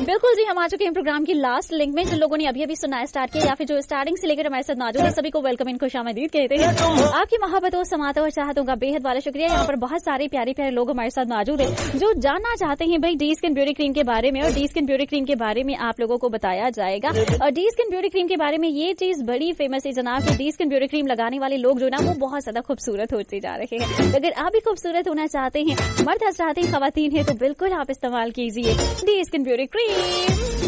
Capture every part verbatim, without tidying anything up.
बिल्कुल जी, हम आ चुके हैं प्रोग्राम की लास्ट लिंक में। जिन लोगों ने अभी अभी सुनना स्टार्ट किया या फिर जो स्टार्टिंग से लेकर हमारे साथ मौजूद है, सभी को वेलकम इन खुशामदीद कहते हैं। आपकी मोहब्बतों, समातों और चाहतों का बेहद वाला शुक्रिया। यहाँ पर बहुत सारे प्यारे प्यारे लोग हमारे साथ मौजूद है जो जानना चाहते हैं भाई डी स्किन ब्यूटी क्रीम के बारे में, और डी स्किन ब्यूटी क्रीम के बारे में आप लोगों को बताया जाएगा। और डी स्किन ब्यूटी क्रीम के बारे में ये चीज बड़ी फेमस है जनाब कि डी स्किन ब्यूटी क्रीम लगाने वाले लोग जो ना वो बहुत ज्यादा खूबसूरत होते जा रहे हैं। अगर आप भी खूबसूरत होना चाहते हैं, मर्द हजरात हैं, खवातीन हैं, तो बिल्कुल आप इस्तेमाल कीजिए डी स्किन ब्यूटी क्रीम।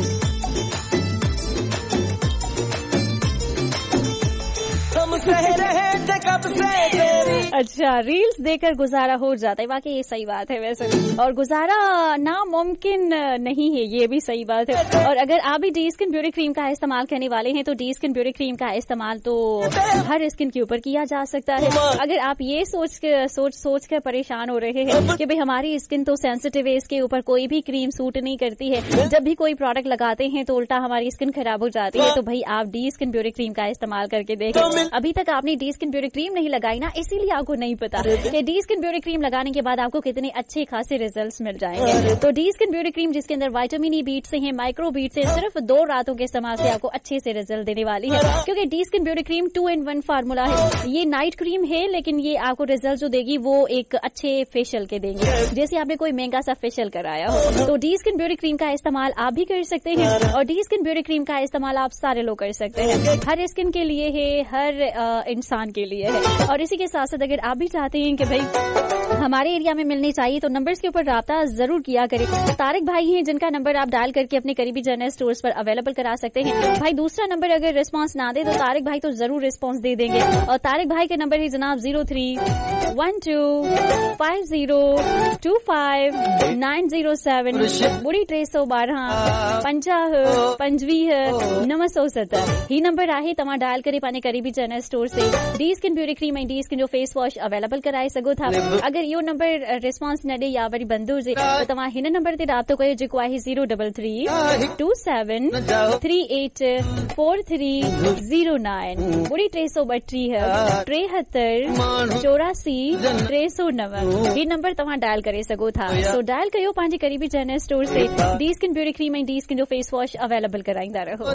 अच्छा, रील्स देखकर गुजारा हो जाता है, वाकई ये सही बात है वैसे, और गुजारा नामुमकिन नहीं है, ये भी सही बात है। और अगर आप भी डी स्किन ब्यूटी क्रीम का इस्तेमाल करने वाले हैं तो डी स्किन ब्यूटी क्रीम का इस्तेमाल तो हर स्किन के ऊपर किया जा सकता है। अगर आप ये सोच के सोच सोच कर परेशान हो रहे हैं कि भाई हमारी स्किन तो सेंसिटिव है, इसके ऊपर कोई भी क्रीम सूट नहीं करती है, जब भी कोई प्रोडक्ट लगाते हैं तो उल्टा हमारी स्किन खराब हो जाती है, तो भाई आप डी स्किन ब्यूटी क्रीम का इस्तेमाल करके देखें। अभी तक आपने डी स्किन ब्यूटी क्रीम नहीं लगाई ना, इसीलिए आपको नहीं पता कि डी स्किन ब्यूटी क्रीम लगाने के बाद आपको कितने अच्छे खासे रिजल्ट्स मिल जाएंगे। तो डी स्किन ब्यूटी क्रीम जिसके अंदर विटामिन ई बीट से हैं, माइक्रो बीट से, सिर्फ दो रातों के इस्तेमाल से आपको अच्छे से रिजल्ट देने वाली है, क्योंकि D skin beauty cream to in one formula है। ये नाइट क्रीम है, लेकिन ये आपको रिजल्ट जो देगी वो एक अच्छे फेशियल के देंगे, जैसे आपने कोई महंगा सा फेशियल कराया हो। तो डी स्किन ब्यूटी क्रीम का इस्तेमाल आप भी कर सकते हैं, और डी स्किन ब्यूटी क्रीम का इस्तेमाल आप सारे लोग कर सकते हैं। हर स्किन के लिए है, हर इंसान के लिए है। और इसी के साथ साथ अगर आप भी चाहते हैं कि भाई हमारे एरिया में मिलनी चाहिए तो नंबर्स के ऊपर राब्ता जरूर किया करें। तारिक भाई हैं जिनका नंबर आप डायल करके अपने करीबी जनरल स्टोर्स पर अवेलेबल करा सकते हैं। भाई दूसरा नंबर अगर रिस्पांस ना दे तो तारिक भाई तो जरूर रिस्पांस दे देंगे। और तारिक भाई का नंबर है जनाब zero three one two five zero to five nine zero seven बुरी टे सौ बारह पंजाह पंजवीह नव सौ सत्तर ही नंबर आहे। तव्हां डायल करे पंहिंजे करीबी जनरल स्टोर से डी स्किन ब्यूटी क्रीम ऐं डी स्किन जो फेस वॉश अवेलेबल कराए सघो था। अगर इहो नंबर रिस्पांस न ॾे या वरी बंदि हुजे त तव्हां हिन नंबर ते राब्तो कयो जेको आहे zero double three to seven three eight four three zero nine ॿुड़ी टे सौ ॿटीह टेहतरि चौरासी टे सौ नव ही नंबर तव्हां डायल करे सघो था। सो डायल कयो पंहिंजे करीबी जनरल स्टोर से डी स्किन ब्यूटी क्रीम ऐं डी स्किन जो फेस वॉश अवेलेबल कराईंदा रहो।